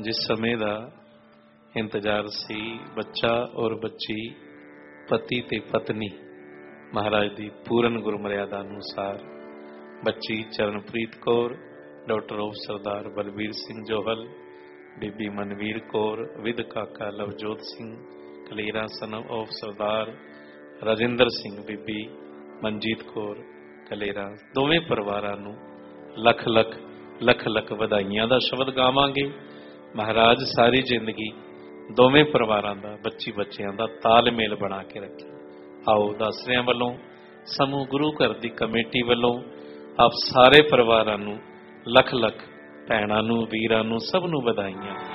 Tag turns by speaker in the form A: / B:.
A: जिस समय का इंतजार सी बच्चा और बच्ची पति ते पत्नी महाराज की पूर्ण गुरमर्यादा अनुसार बच्ची Charanpreet Kaur doctor of Sardar Balbir Singh Johal, Bibi Manveer Kaur with काका लवजोत Singh cholera son of Sardar Rajinder Singh, Bibi Manjeet Kaur cholera, दोवें परिवारां नूं लख लख लख लख वधाइयां दा शब्द गावांगे। महाराज सारी जिंदगी दोवें परिवारां दा बच्ची बच्चियां दा तालमेल बना के रखे। आओ दासरियां वल्लों समूह गुरु घर दी कमेटी वल्लों आप सारे परिवारां नूं लख लख भैणां नूं वीरां नूं सब नूं वधाइयां।